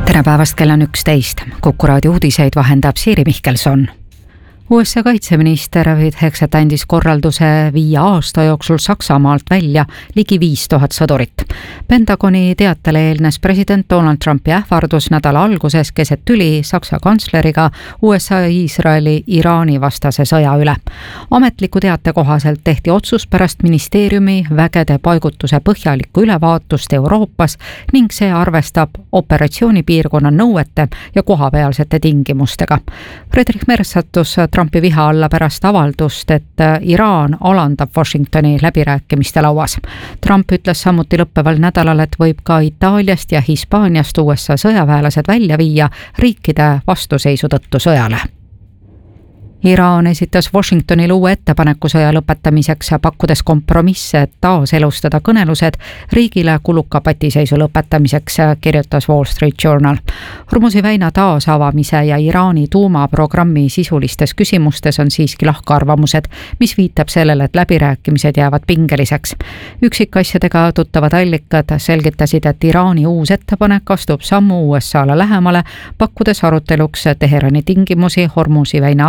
Tere päevast, kell on 11. Kuku raadio uudiseid vahendab Siiri Mihkelson. USA kaitseminister David Hexet andis korralduse 5 aasta jooksul Saksamaalt välja ligi 5000 sõdurit. Pentagoni teatele eelnes president Donald Trumpi ähvardus nädala alguses keset tüli Saksa kantsleriga USA ja Iisraeli Iraani vastase sõja üle. Ametliku teate kohaselt tehti otsus pärast ministeeriumi vägede paigutuse põhjalikku ülevaatust Euroopas ning see arvestab operatsioonipiirkonna nõuete ja kohapealsete tingimustega. Friedrich Merz sattus Trumpi viha alla pärast avaldust, et Iraan alandab Washingtoni läbirääkimiste lauas. Trump ütles samuti lõppeval nädalal, et võib ka Itaaliast ja Hispaaniast USA sõjaväelased välja viia riikide vastuseisu tõttu sõjale. Iraan esitas Washingtonile uue ettepaneku sõja lõpetamiseks, pakkudes kompromisse, et taaselustada kõnelused riigile kuluka patiseisu lõpetamiseks, kirjutas Wall Street Journal. Hormuzi väina taasavamise ja Iraani tuumaprogrammi sisulistes küsimustes on siiski lahkarvamused, mis viitab sellele, et läbirääkimised jäävad pingeliseks. Üksikasjadega tuttavad allikad selgitasid, et Iraani uus ettepanek astub sammu USA'le lähemale, pakkudes aruteluks Teherani tingimusi Hormuzi väina